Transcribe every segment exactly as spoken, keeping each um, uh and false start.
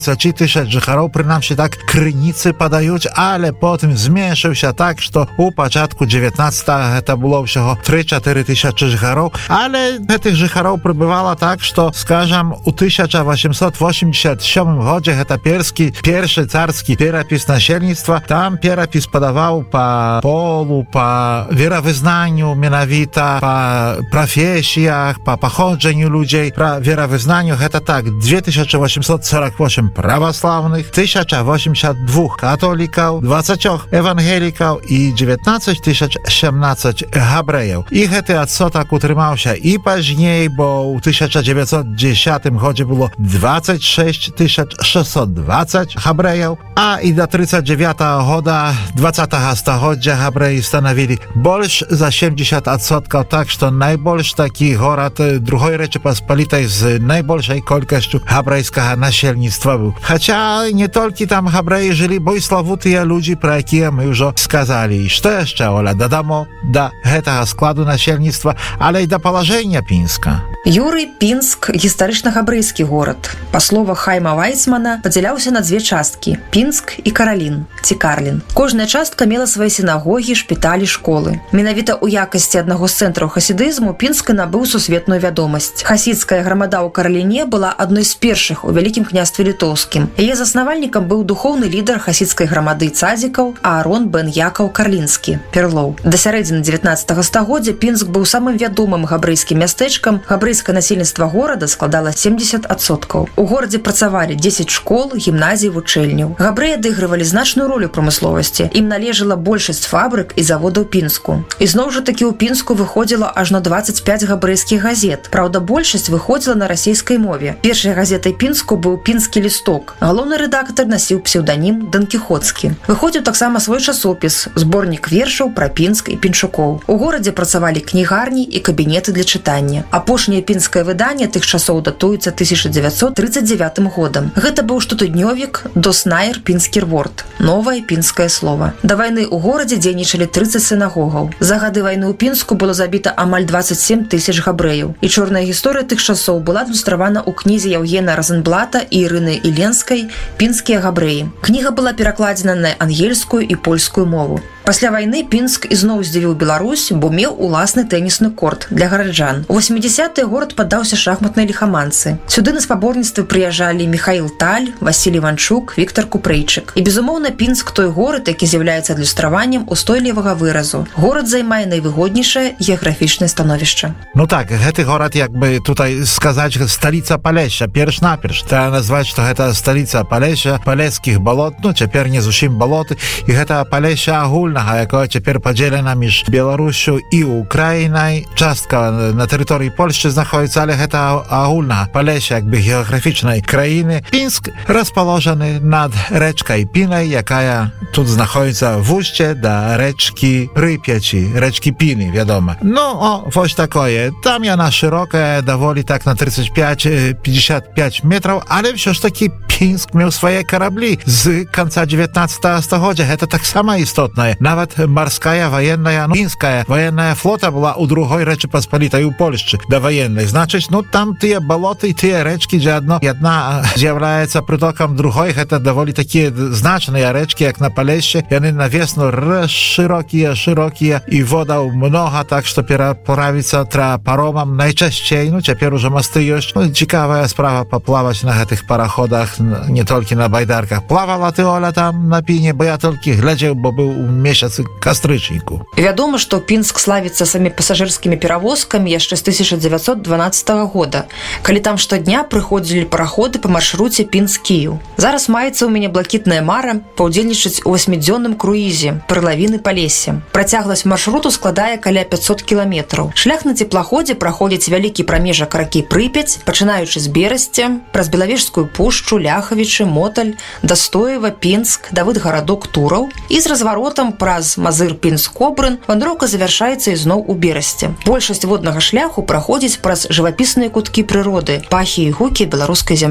двадцать тысяч жыхароў, прынамсі так крыніцы падаюць, але потым зменшыўся так, што у пачатку дзевятнаццатага гэта было ўсяго тры-чатыры тысячы жыхароў, але гэтых жыхароў прыбывала так, што, скажам, у тысяча восемьсот восемьдесят сёмым годзе гэта перскі першы царскі перапіс насельніцтва. Там перапіс падаваў па полу, па веравызнанню менавіта, па прафесіях, па паходжанню людзей. Пра веравызнанню гэта так: две тысячи восемьсот сорок восемь православных, тысяча восемьдесят два католиков, двадцать евангеликов и девятнадцать тысяч семнадцать габреев. И гэты адсотак утрымаўся і пазней, бо у тысяча девятьсот десятым годзе было двадцать шесть тысяч шестьсот двадцать габреев, а і до тридцать девятого года двадцатого стагоддзя габреи становили больш за семьдесят адсоткаў, так што найбольш такі горад другой Рэчы Паспалітай з найбольшай колькасцю габрэйскага насельніцтва быў. Хаця не толькі там габрэі жылі, бо і славутыя людзі, пра якія мы ўжо сказалі. І што яшчэ, Оля, дадамо да гэтага складу насельніцтва, але і да палажэння Пінска. Юрый Пінск — гістарычна-габрэйскі горад. Па словах Хайма Вайцмана, падзяляўся на дзве часткі — Пінск і Каралін, ці Карлін. Кожная частка мела свае сінагогі, шпіталі, школы. Менавіта ў якасці аднаго з цэнтраў хасідызму Пінск набыў сусветную вядомасць. Хасідская грамада ў Караліне была адной з першых у Вялікім княстве літоўскім. Яе заснавальнікам быў духоўны лідар хасідскай грамады цадзікаў Аарон бен Якаў Карлінскі, Перлоў. Да сярэдзіны дзевятнаццатага стагоддзя Пінск быў самым вядомым габрэйскім мястэчкам. Габрэйскае насельніцтва горада складала семьдесят адсоткаў. У горадзе працавалі дзесяць школ, гімназій, вучэльняў. Габрэі адыгрывалі значную ролю ў прамысловасці. Ім належала большасць фабрык і заводаў Пінску. І зноў жа такі ў Пінску выходзіла ажно двадцать пять габрэйскіх газет. Праўда, большасць выходзіла на расейскай мове. Першай газетай Пінску быў «Пінскі лісток». Галоўны рэдактар насіў псеўданім Дон Кіхоцкі. Выходзіў таксама свой часопіс, зборнік вершаў пра Пінск і пінчукоў. У горадзе працавалі кнігарні і кабінеты для чытання. Апошняе пінскае выданне тых часоў датуецца тысяча девятьсот тридцать девятым годам. Гэта быў штотыднёвік «Доснайр Пінскір ворд» – новае пінскае слова. Да вайны ў горадзе дзейнічалі тридцать сінагогаў. За гады вайны ў Пінску было забіта амаль двадцать семь тысяч габрэяў. І чорная гісторыя тых часоў была адлюстравана ў кнізе Яўгена Розенблата і Ірыны Іленскай «Пінскія габрэі». Кніга была перакладзена на ангельскую і польскую мову. Пасля вайны Пінск ізноў здзівіў Беларусь, бо меў уласны тэнісны корт для гараджан. У восьмідзесятыя горад паддаўся шахматнай ліхаманцы. Сюды на спаборніцтвы прыязджалі Міхаіл Таль, Васіль Іванчук, Віктар Купрэйчык. І, безумоўна, Пінск той горад, які з'яўляецца адлюстраваннем устойлівага выразу. Горад займае найвыгоднейшае геаграфічнае становішча. Ну так, гэты горад, як бы tutaj сказаць, сталіца Палесся, перш-наперш. Трэба назваць, што гэта сталіца Палесся, палескіх балот, ну цяпер не зусім балоты, і гэта Палесся агульна, якое цяпер падзелена між Беларусю і Украінай. Частка на тэрыторыі Польшчы знаходзіцца, але гэта агульна Палесся, як бы геаграфічнай краіны. Пінск распаложаны над рэчкай Пінай, якая тут знаходзіцца в усце да рэчкі Прыпяці, рэчкі Піны, вядома. Ну, о, вось такое. Там яна шырокая, даволі так на тридцать пять - пятьдесят пять метров, але ўсё ж такі Пінск меў свае караблі з канца дзевятнаццатага стагоддзя. Гэта таксама істотнае. Nawet марская военная, ну, пінская военная флота была у другой Рэчы Паспалітай у Польшчы да военной. Значыць, ну там тыя балоты, тыя рэчкі, дзе адно адна з'яўляецца прытокам другой, гэта даволі такія значныя рэчкі, як на Палессе. Яны на весну шырокія, шырокія і водаў многа, так што пераправіцца тра паромам найчасцей. Ну, цяпер ужо масты ёсць. Ну, цікавая справа паплаваць на гэтых параходах, не толькі на байдарках. Плавала ты, Оля, там на Піне, бо я толькі глядзеў, бо быў у месяцы кастрычніку. Вядома, што Пінск славіцца самі пасажырскімі перавозкамі яшчэ з тысяча девятьсот дванаццатага года, калі там штодня прыходзілі параходы па маршруце Пінск-Кіеў. Зараз маецца ў мяне блакітная мара паўдзельнічаць у васьмідзённым круізе перлавіны Палесся. Працягласць маршруту складае каля пятьсот кіламетраў. Шлях на цеплаходзе праходзіць вялікі прамежак ракі Прыпяць, пачынаючы з Берасця, праз Белавежскую пушчу, Ляхавічы, Моталь, Дастоева, Пінск, Давыдгарадок, Тураў і з разваротам праз Мазыр-Пінск-Кобрын вандроўка завяршаецца ізноў у Берасці. Большасць воднага шляху праходзіць праз жывапісныя куткі прыроды, пахі і гукі беларускай зямлі.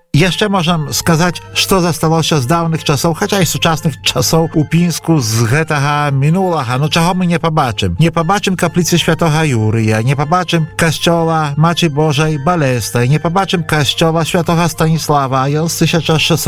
Яшчэ можам сказаць, што засталося з даўных часоў, хаця і сучасных часоў у Пінску з гэтага мінулага. Ну чаго мы не пабачым? Не пабачым капліцы святога Юрыя, не пабачым касцёла Мачы Божай Балестай, не пабачым касцёла святога Станіслава, а ён з тысяча шэсцьсот